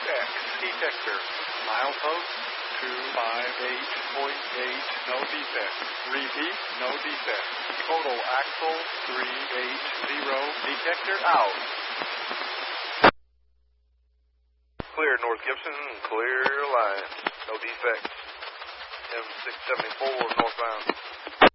X detector. Milepost 258.8, no defect. Repeat, no defect. Total axle 380, detector out. Clear North Gibson, clear line, no defects. M674 northbound.